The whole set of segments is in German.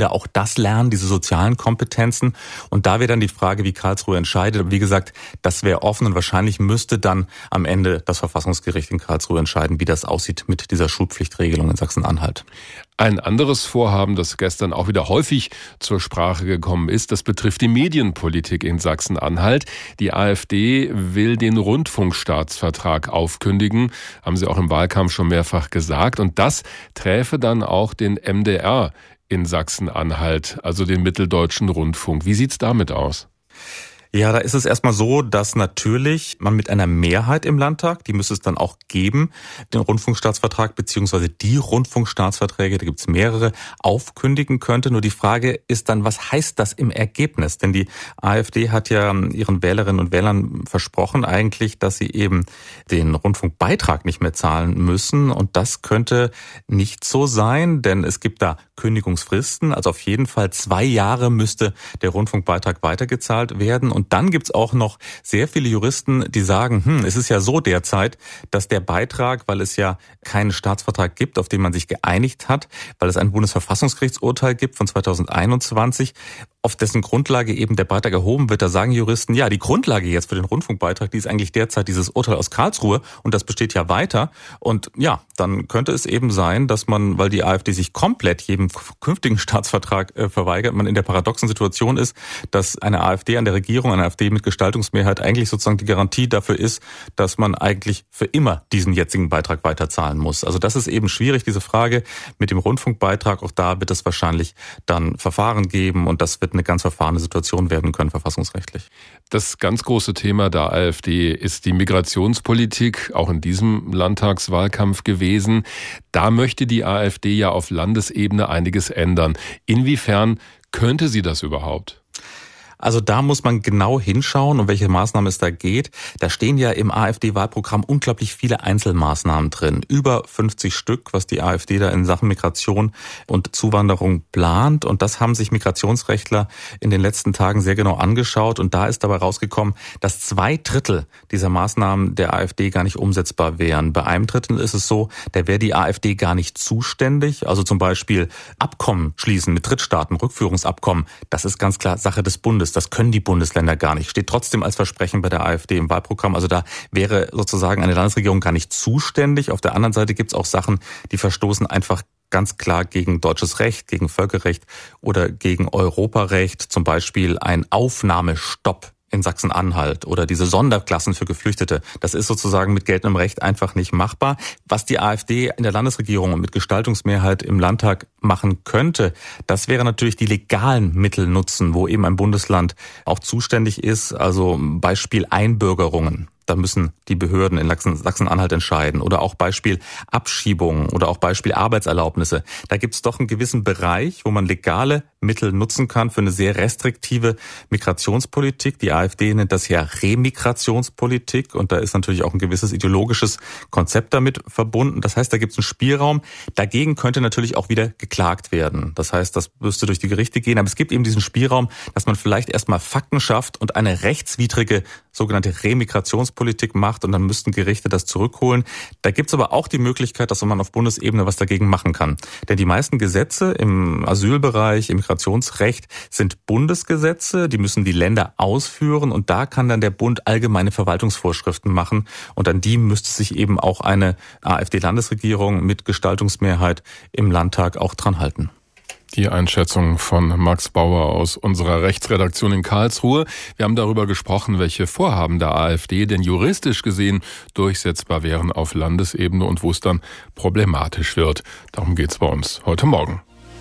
Kinder auch das lernen, diese sozialen Kompetenzen. Und da wäre dann die Frage, wie Karlsruhe entscheidet. Wie gesagt, das wäre offen und wahrscheinlich müsste dann am Ende das Verfassungsgericht in Karlsruhe entscheiden, wie das aussieht mit dieser Schulpflichtregelung in Sachsen-Anhalt. Ein anderes Vorhaben, das gestern auch wieder häufig zur Sprache gekommen ist, das betrifft die Medienpolitik in Sachsen-Anhalt. Die AfD will den Rundfunkstaatsvertrag aufkündigen, haben sie auch im Wahlkampf schon mehrfach gesagt. Und das träfe dann auch den MDR in Sachsen-Anhalt, also den Mitteldeutschen Rundfunk. Wie sieht's damit aus? Ja, da ist es erstmal so, dass natürlich man mit einer Mehrheit im Landtag, die müsste es dann auch geben, den Rundfunkstaatsvertrag beziehungsweise die Rundfunkstaatsverträge, da gibt es mehrere, aufkündigen könnte. Nur die Frage ist dann, was heißt das im Ergebnis? Denn die AfD hat ja ihren Wählerinnen und Wählern versprochen eigentlich, dass sie eben den Rundfunkbeitrag nicht mehr zahlen müssen. Und das könnte nicht so sein, denn es gibt da Kündigungsfristen. Also auf jeden Fall 2 Jahre müsste der Rundfunkbeitrag weitergezahlt werden. Und dann gibt's auch noch sehr viele Juristen, die sagen, es ist ja so derzeit, dass der Beitrag, weil es ja keinen Staatsvertrag gibt, auf den man sich geeinigt hat, weil es ein Bundesverfassungsgerichtsurteil gibt von 2021, auf dessen Grundlage eben der Beitrag erhoben wird, da sagen Juristen, ja, die Grundlage jetzt für den Rundfunkbeitrag, die ist eigentlich derzeit dieses Urteil aus Karlsruhe und das besteht ja weiter. Und ja, dann könnte es eben sein, dass man, weil die AfD sich komplett jedem künftigen Staatsvertrag verweigert, man in der paradoxen Situation ist, dass eine AfD an der Regierung, eine AfD mit Gestaltungsmehrheit eigentlich sozusagen die Garantie dafür ist, dass man eigentlich für immer diesen jetzigen Beitrag weiterzahlen muss. Also das ist eben schwierig, diese Frage mit dem Rundfunkbeitrag. Auch da wird es wahrscheinlich dann Verfahren geben und das wird eine ganz verfahrene Situation werden können, verfassungsrechtlich. Das ganz große Thema der AfD ist die Migrationspolitik, auch in diesem Landtagswahlkampf gewesen. Da möchte die AfD ja auf Landesebene einiges ändern. Inwiefern könnte sie das überhaupt? Also da muss man genau hinschauen, um welche Maßnahmen es da geht. Da stehen ja im AfD-Wahlprogramm unglaublich viele Einzelmaßnahmen drin. Über 50 Stück, was die AfD da in Sachen Migration und Zuwanderung plant. Und das haben sich Migrationsrechtler in den letzten Tagen sehr genau angeschaut. Und da ist dabei rausgekommen, dass 2/3 dieser Maßnahmen der AfD gar nicht umsetzbar wären. Bei einem Drittel ist es so, da wäre die AfD gar nicht zuständig. Also zum Beispiel Abkommen schließen mit Drittstaaten, Rückführungsabkommen. Das ist ganz klar Sache des Bundes. Das können die Bundesländer gar nicht. Steht trotzdem als Versprechen bei der AfD im Wahlprogramm. Also da wäre sozusagen eine Landesregierung gar nicht zuständig. Auf der anderen Seite gibt es auch Sachen, die verstoßen einfach ganz klar gegen deutsches Recht, gegen Völkerrecht oder gegen Europarecht. Zum Beispiel ein Aufnahmestopp in Sachsen-Anhalt oder diese Sonderklassen für Geflüchtete. Das ist sozusagen mit geltendem Recht einfach nicht machbar. Was die AfD in der Landesregierung und mit Gestaltungsmehrheit im Landtag machen könnte, das wäre natürlich die legalen Mittel nutzen, wo eben ein Bundesland auch zuständig ist. Also Beispiel Einbürgerungen. Da müssen die Behörden in Sachsen-Anhalt entscheiden. Oder auch Beispiel Abschiebungen oder auch Beispiel Arbeitserlaubnisse. Da gibt es doch einen gewissen Bereich, wo man legale Mittel nutzen kann für eine sehr restriktive Migrationspolitik. Die AfD nennt das ja Remigrationspolitik und da ist natürlich auch ein gewisses ideologisches Konzept damit verbunden. Das heißt, da gibt es einen Spielraum. Dagegen könnte natürlich auch wieder geklagt werden. Das heißt, das müsste durch die Gerichte gehen. Aber es gibt eben diesen Spielraum, dass man vielleicht erstmal Fakten schafft und eine rechtswidrige sogenannte Remigrationspolitik macht und dann müssten Gerichte das zurückholen. Da gibt es aber auch die Möglichkeit, dass man auf Bundesebene was dagegen machen kann. Denn die meisten Gesetze im Asylbereich, im Migrationsrecht sind Bundesgesetze, die müssen die Länder ausführen und da kann dann der Bund allgemeine Verwaltungsvorschriften machen und an die müsste sich eben auch eine AfD-Landesregierung mit Gestaltungsmehrheit im Landtag auch dran halten. Die Einschätzung von Max Bauer aus unserer Rechtsredaktion in Karlsruhe. Wir haben darüber gesprochen, welche Vorhaben der AfD denn juristisch gesehen durchsetzbar wären auf Landesebene und wo es dann problematisch wird. Darum geht's bei uns heute Morgen.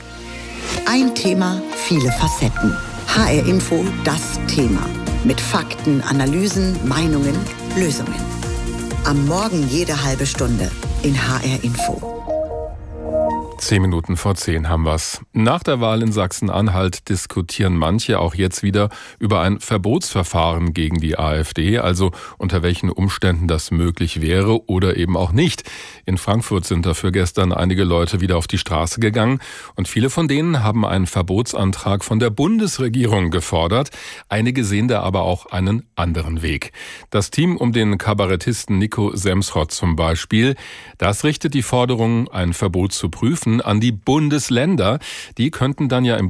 Ein Thema, viele Facetten. HR Info, das Thema. Mit Fakten, Analysen, Meinungen, Lösungen. Am Morgen jede halbe Stunde in HR Info. 10:10 haben wir's. Nach der Wahl in Sachsen-Anhalt diskutieren manche auch jetzt wieder über ein Verbotsverfahren gegen die AfD, also unter welchen Umständen das möglich wäre oder eben auch nicht. In Frankfurt sind dafür gestern einige Leute wieder auf die Straße gegangen und viele von denen haben einen Verbotsantrag von der Bundesregierung gefordert. Einige sehen da aber auch einen anderen Weg. Das Team um den Kabarettisten Nico Semsrott zum Beispiel, das richtet die Forderung, ein Verbot zu prüfen, an die Bundesländer. Die könnten dann ja im